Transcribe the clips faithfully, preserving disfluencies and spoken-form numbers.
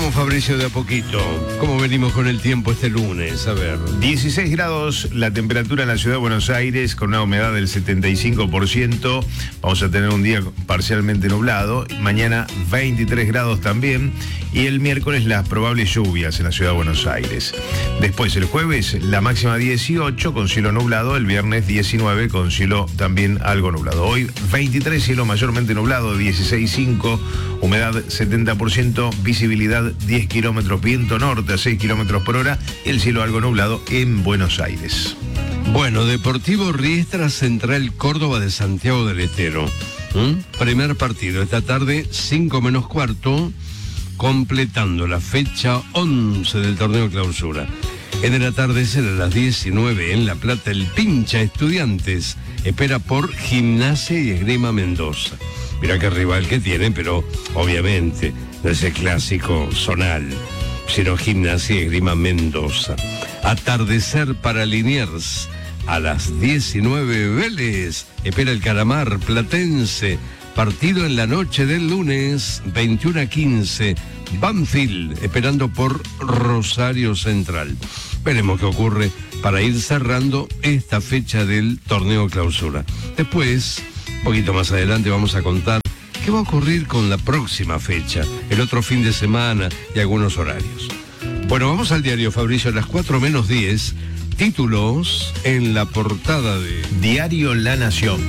Vamos, Fabricio, de a poquito. ¿Cómo venimos con el tiempo este lunes? A ver. dieciséis grados la temperatura en la ciudad de Buenos Aires, con una humedad del setenta y cinco por ciento. Vamos a tener un día parcialmente nublado. Mañana veintitrés grados también. Y el miércoles las probables lluvias en la ciudad de Buenos Aires. Después, el jueves, la máxima dieciocho con cielo nublado. El viernes diecinueve con cielo también algo nublado. Hoy veintitrés, cielo mayormente nublado, dieciséis coma cinco. Humedad setenta por ciento, visibilidad diez kilómetros, viento norte a seis kilómetros por hora, y el cielo algo nublado en Buenos Aires. Bueno, Deportivo Riestra Central Córdoba de Santiago del Estero. ¿Mm? Primer partido esta tarde, cinco menos cuarto, completando la fecha once del torneo clausura. En el atardecer a las diecinueve en La Plata, el Pincha Estudiantes espera por Gimnasia y Esgrima Mendoza. Mirá qué rival que tiene, pero obviamente no es el clásico zonal, sino Gimnasia y Esgrima Mendoza. Atardecer para Liniers a las diecinueve, Vélez espera el Calamar Platense. Partido en la noche del lunes, veintiuno a quince, Banfield esperando por Rosario Central. Veremos qué ocurre para ir cerrando esta fecha del torneo clausura. Después, un poquito más adelante, vamos a contar qué va a ocurrir con la próxima fecha, el otro fin de semana y algunos horarios. Bueno, vamos al diario, Fabricio, a las cuatro menos diez, títulos en la portada de Diario La Nación.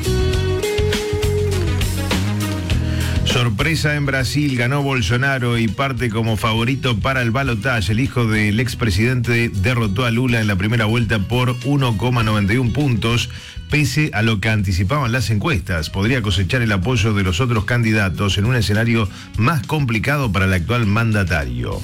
Sorpresa en Brasil, ganó Bolsonaro y parte como favorito para el balotaje. El hijo del expresidente derrotó a Lula en la primera vuelta por uno coma noventa y uno puntos, pese a lo que anticipaban las encuestas. Podría cosechar el apoyo de los otros candidatos en un escenario más complicado para el actual mandatario.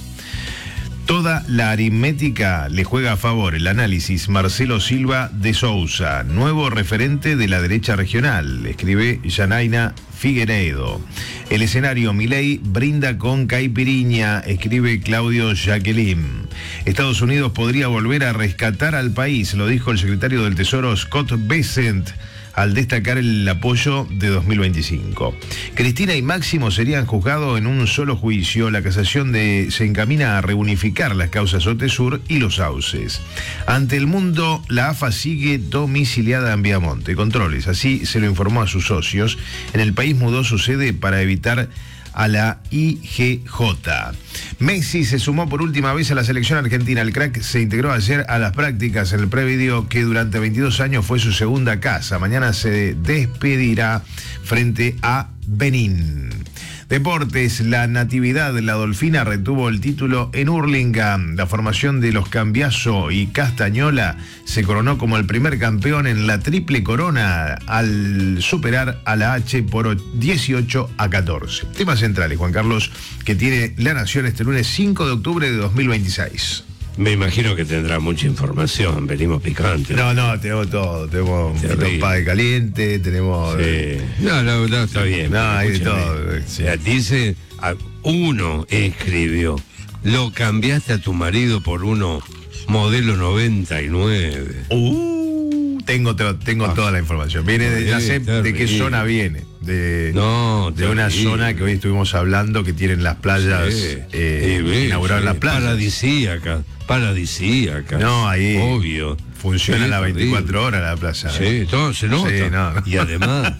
Toda la aritmética le juega a favor. El análisis, Marcelo Silva de Sousa, nuevo referente de la derecha regional, escribe Yanaina Figueiredo. El escenario, Milei brinda con caipiriña, escribe Claudio Jacqueline. Estados Unidos podría volver a rescatar al país, lo dijo el secretario del Tesoro Scott Bessent al destacar el apoyo de dos mil veinticinco. Cristina y Máximo serían juzgados en un solo juicio. La casación de, se encamina a reunificar las causas Otesur y Los Sauces. Ante el mundo, la A F A sigue domiciliada en Viamonte. Controles, así se lo informó a sus socios. En el país mudó su sede para evitar a la I G J. Messi se sumó por última vez a la selección argentina. El crack se integró ayer a las prácticas en el previdio que durante veintidós años fue su segunda casa. Mañana se despedirá frente a Benín. Deportes, la Natividad, la Dolfina, retuvo el título en Hurlingham. La formación de los Cambiaso y Castañola se coronó como el primer campeón en la triple corona al superar a la H por dieciocho a catorce. Temas centrales, Juan Carlos, que tiene La Nación este lunes cinco de octubre de dos mil veintiséis. Me imagino que tendrá mucha información, venimos picantes. No, no, tenemos todo, tenemos un padre caliente, tenemos... Sí. No, no, no, está bien. No, hay de todo. Sí. Dice, uno escribió, lo cambiaste a tu marido por uno modelo noventa y nueve. Uh, tengo tengo ah, toda la información. Viene de, ya sé de qué zona viene. De, no, de una zona que hoy estuvimos hablando que tienen las playas, sí. eh, sí, inauguraron sí. las playas. Paradisíaca, paradisíaca. No, ahí obvio. Funciona sí, las veinticuatro horas la playa. Sí, ¿eh? Todo se nota. Sí, no. Y además,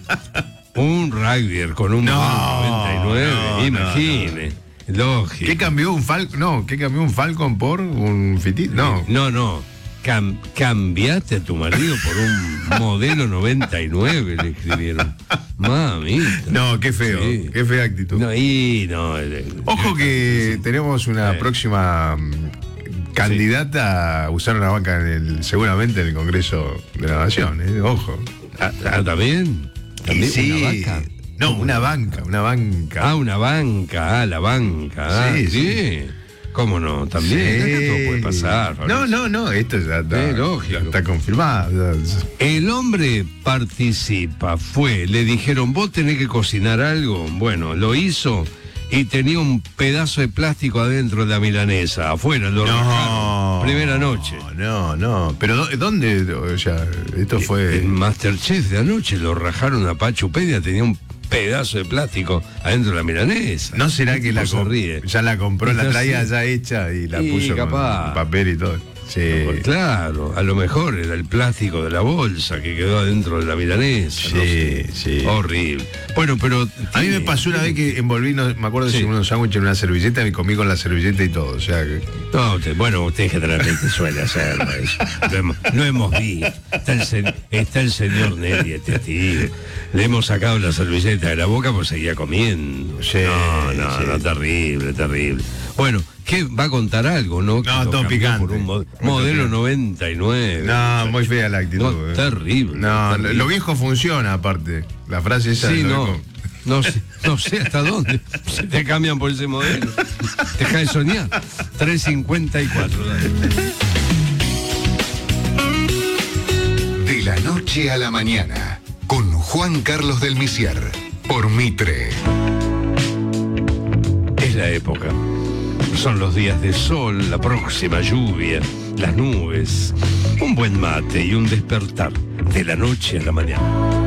un rugbyer con un no, noventa y nueve, no, imagine. No, no. Lógico. ¿Qué cambió un Falcon? No, ¿qué cambió un Falcon por un Fitit? No. No, no. Cam, cambiaste a tu marido por un modelo noventa y nueve, le escribieron. Mamita. No, qué feo, sí. Qué fea actitud. No, y no. Ojo que sí. tenemos una sí. próxima candidata sí. a usar una banca en el, seguramente en el Congreso de la Nación, ¿eh? Ojo. Ah, ¿También? ¿También sí. una banca? No, una banca, una banca. Ah, una banca, ah, la banca. Ah, sí, sí. sí. ¿Cómo no? También. Sí. Todo puede pasar. No, no, no, esto ya está, lógico. Ya está confirmado. El hombre participa, fue, le dijeron, vos tenés que cocinar algo. Bueno, lo hizo y tenía un pedazo de plástico adentro de la milanesa, afuera, lo no, rajaron. Primera noche. No, no, pero ¿dónde? O sea, esto fue... El Masterchef de anoche lo rajaron a Pachupedia, tenía un pedazo de plástico adentro de la milanesa. ¿No será que la se ríe? ya la compró, la No traía sé. ya hecha y la Y puso capaz. con papel y todo? Sí. Pues claro, a lo mejor era el plástico de la bolsa que quedó adentro de la milanesa. Sí, no sé. sí. Horrible. Bueno, pero... A mí me pasó una vez que envolví, no, me acuerdo de Sí. unos sándwiches en una servilleta, me comí con la servilleta y todo. O sea que. No, usted- bueno, usted generalmente suele hacerlo eso. Lo hemos, lo hemos visto. Está el, sen- está el señor Nelly, este tío. Le hemos sacado la servilleta de la boca, pues seguía comiendo. Sí, no, no, sí. no, terrible, terrible. Bueno, ¿qué va a contar algo, no? Que No, lo todo cambió picante. por un mo- Muy modelo picante. noventa y nueve. No, muy fea la actitud. No, eh. terrible. No, terrible. lo viejo funciona aparte. La frase esa. Sí, de lo no. viejo. No sé, no sé hasta dónde se te cambian por ese modelo. Deja de soñar. tres cincuenta y cuatro. dale. De la noche a la mañana, con Juan Carlos del Misier, por Mitre. Es la época. Son los días de sol, la próxima lluvia, las nubes, un buen mate y un despertar de la noche a la mañana.